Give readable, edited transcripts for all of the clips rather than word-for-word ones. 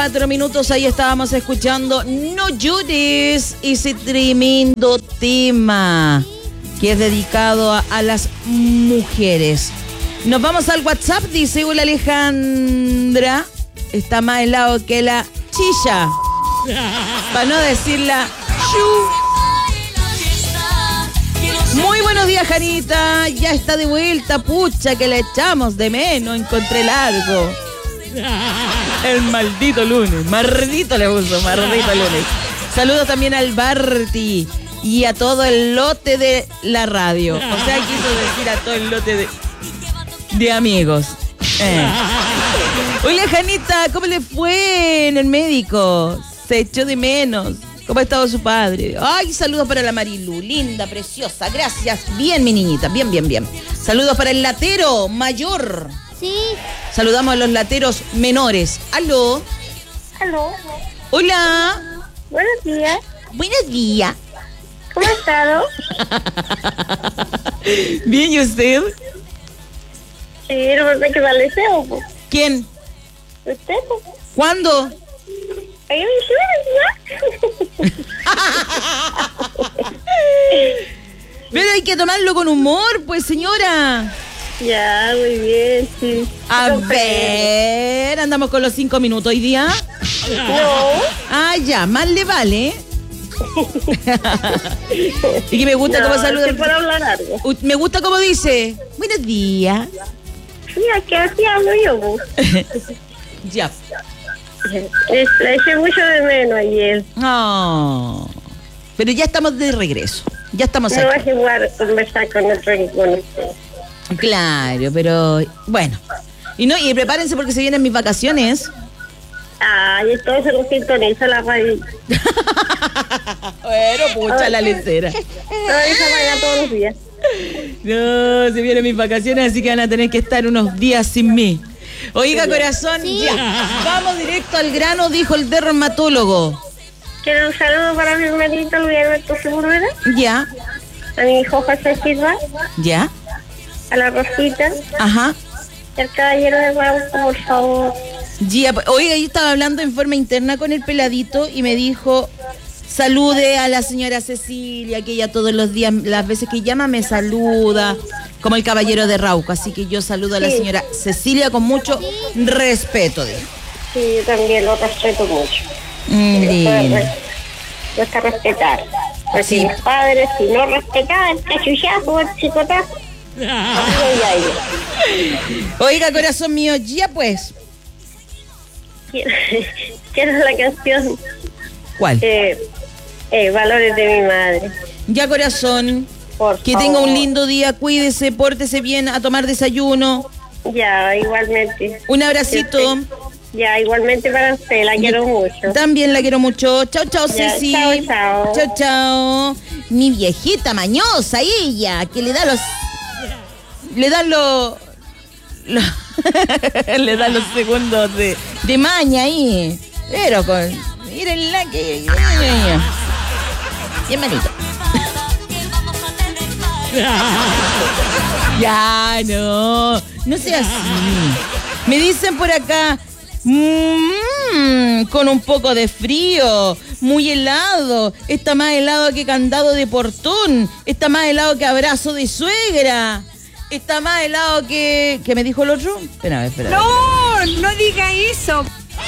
4 minutos, ahí estábamos escuchando No Llores, ese tremendo tema que es dedicado a las mujeres. Nos vamos al WhatsApp, dice hola Alejandra, está más helado que la chilla, para no decir la chu. Muy buenos días, Janita, ya está de vuelta, pucha que la echamos de menos, encontré largo. El maldito lunes, maldito le puso, maldito lunes. Saludos también al Barty y a todo el lote de la radio. O sea, quiso decir a todo el lote de amigos. Oye, Janita, ¿cómo le fue en el médico? Se echó de menos. ¿Cómo ha estado su padre? Ay, saludos para la Marilu, linda, preciosa, gracias. Bien, mi niñita, bien, bien, bien. Saludos para el latero mayor. Sí. Saludamos a los lateros menores. ¿Aló? Aló. Hola. Buenos días. Buenos días. ¿Cómo ha estado? Bien, ¿y usted? Sí, no me queda el deseo, po. ¿Quién? ¿Usted, po? ¿Cuándo? Ahí me dice, Pero hay que tomarlo con humor, pues, señora. ya, muy bien, sí. A ver, andamos con los 5 minutos hoy día. No. Ah, ya, más le vale. Y que me gusta No, cómo saluda. ¿se puede hablar algo? Me gusta cómo dice. Buenos días. Mira, que así hablo yo, po. Ya. La eché mucho de menos ayer. Oh. Pero ya estamos de regreso. Ya estamos No vas aquí. a jugar a conversar con otro que con usted. Claro, pero bueno. Y prepárense porque se vienen mis vacaciones. Ay, entonces no sintoniza la radio. Bueno, pucha la lecera. No, esa vaina todos los días. No, se vienen mis vacaciones, así que van a tener que estar unos días sin mí. Oiga, corazón, ya. Vamos directo al grano, dijo el dermatólogo. Quiero un saludo para mi hermanito Luis Alberto Sepúlveda, Ya, a mi hijo José Silva, ya, a la Rosita, ajá. y al caballero de Guauco, por favor. Ya, oiga, yo estaba hablando en forma interna con el peladito y me dijo, salude a la señora Cecilia, que ella todos los días, las veces que llama, me saluda, como el caballero de Rauco. Así que yo saludo a la señora Cecilia con mucho respeto, dijo. Sí, yo también lo respeto mucho. Lindo. Cuesta respetar. Porque Sí. mis padres, si no respetaban, cachullazo, el chicotazo. Ay, ay, ay. Oiga, corazón mío, ya pues. Quiero la canción ¿Cuál? Valores de mi madre. Ya, corazón. Por Que favor. tenga un lindo día, cuídese, pórtese bien, a tomar desayuno. Ya, igualmente. Un abracito. Ya, igualmente para usted, la quiero mucho. También la quiero mucho. Chao, chao, Ya, Ceci. chao, chao. Chao, chao. Mi viejita mañosa, ella, que le da los... Le da le da los segundos de maña ahí. Pero con... Miren la que... Bien manito. Ya, no sea así. Me dicen por acá, con un poco de frío, muy helado, está más helado que candado de portón, está más helado que abrazo de suegra, está más helado que... ¿Qué me dijo el otro? Espera. No diga eso.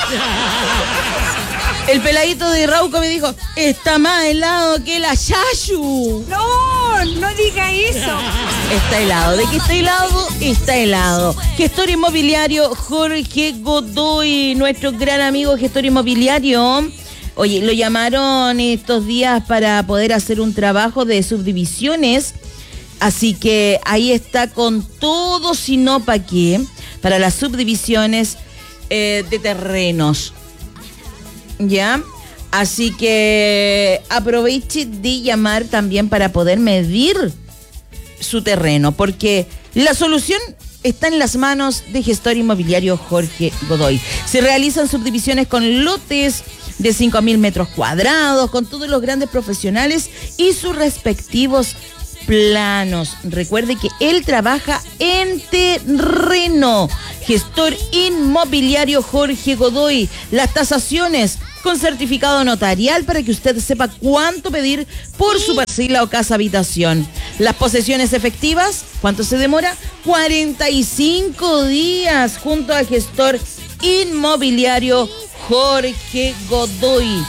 El peladito de Rauco me dijo, está más helado que la Yayu. No diga eso. Está helado. ¿De qué está helado? Está helado. Gestor inmobiliario Jorge Godoy, nuestro gran amigo gestor inmobiliario. Oye, lo llamaron estos días para poder hacer un trabajo de subdivisiones. Así que ahí está con todo, si no pa' qué, para las subdivisiones de terrenos. ¿Ya? Así que aproveche de llamar también para poder medir su terreno, porque la solución está en las manos de gestor inmobiliario Jorge Godoy. Se realizan subdivisiones con lotes de 5.000 metros cuadrados, con todos los grandes profesionales y sus respectivos planos. Recuerde que él trabaja en terreno. Gestor inmobiliario Jorge Godoy. Las tasaciones con certificado notarial para que usted sepa cuánto pedir por su parcela o casa habitación. Las posesiones efectivas, ¿cuánto se demora? 45 días junto al gestor inmobiliario Jorge Godoy.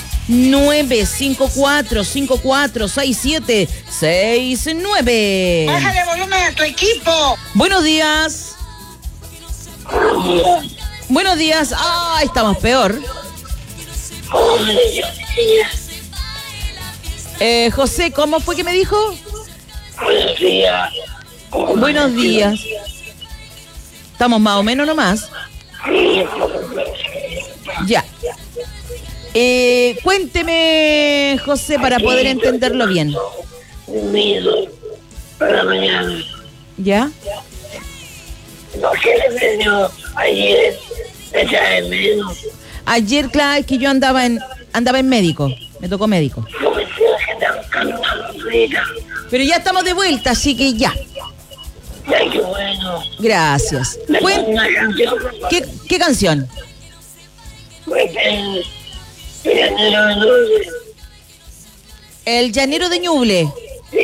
954-546769. Bájale volumen a tu equipo. Buenos días. Buenos días. Ah, estamos peor. José, ¿cómo fue que me dijo? Buenos días. Buenos días. Estamos más o menos nomás. Ya. Cuénteme, José, para poder entenderlo bien. Dormido para mañana. ¿Ya? ¿Por qué le dio ayer? Echa de menos. Ayer, claro, es que yo andaba en médico. Me tocó médico. No me digas que están cantando rica. Pero ya estamos de vuelta, así que ya. Ya, qué bueno. Gracias. Me pongo una canción. ¿Qué canción? Pues el llanero de Ñuble. El llanero de Ñuble. Sí,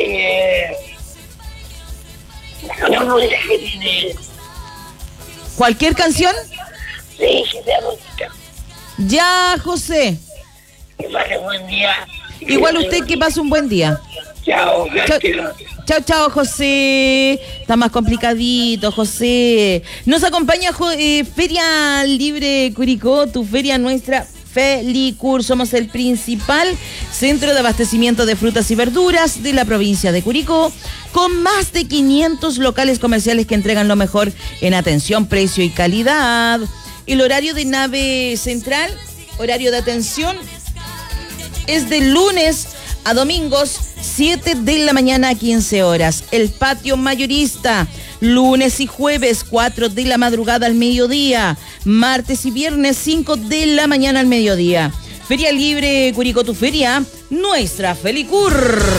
una música que tiene. ¿Cualquier canción? Sí, que sea bonita. Ya, José. Que pase buen día. Igual usted que pase un buen día. Chao, gracias. Chao, chao, José. Está más complicadito, José. Nos acompaña Feria Libre Curicó, tu feria nuestra. Felicur, somos el principal centro de abastecimiento de frutas y verduras de la provincia de Curicó, con más de 500 locales comerciales que entregan lo mejor en atención, precio y calidad. El horario de nave central, horario de atención, es de lunes a domingos, 7 de la mañana a 15 horas. El patio mayorista, lunes y jueves, 4 de la madrugada al mediodía. Martes y viernes, 5 de la mañana al mediodía. Feria Libre Curicó, tu feria, nuestra Felicur.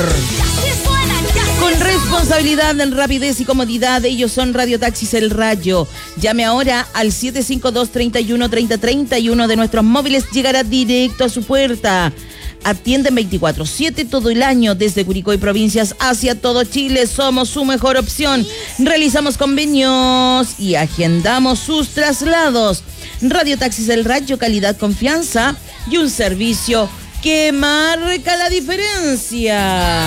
Con responsabilidad, rapidez y comodidad, ellos son Radiotaxis El Rayo. Llame ahora al 752-31-3031 de nuestros móviles, llegará directo a su puerta. Atienden 24/7 todo el año desde Curicó y provincias hacia todo Chile. Somos su mejor opción. Realizamos convenios y agendamos sus traslados. Radiotaxis El Rayo, calidad, confianza y un servicio que marca la diferencia.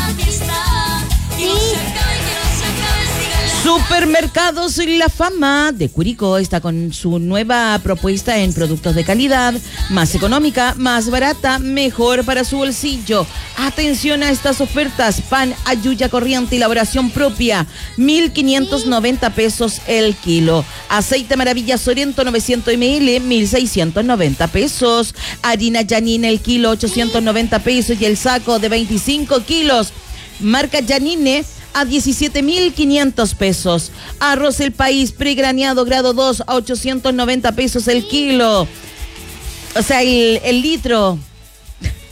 Supermercados La Fama de Curicó está con su nueva propuesta en productos de calidad, más económica, más barata, mejor para su bolsillo. Atención a estas ofertas: pan Ayuya corriente, elaboración propia, 1.590 pesos el kilo. Aceite Maravilla Sorento 900 ml, 1.690 pesos. Harina Janine el kilo, 890 pesos, y el saco de 25 kilos, marca Janine, a 17.500 pesos. Arroz El País pregraneado grado 2 a 890 pesos el kilo. O sea, el litro.